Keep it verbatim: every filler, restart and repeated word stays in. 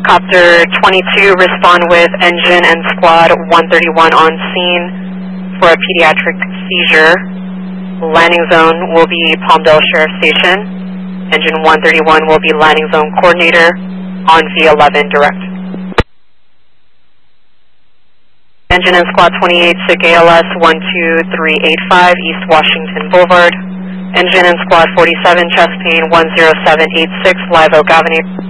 Helicopter twenty-two, respond with engine and squad one thirty-one on scene for a pediatric seizure. Landing zone will be Palmdale Sheriff Station. Engine one thirty-one will be landing zone coordinator on V eleven direct. Engine and squad twenty-eight, S I C A L S one two three eight five, East Washington Boulevard. Engine and squad forty-seven, chest pain one zero seven eight six, Live Oak Avenue.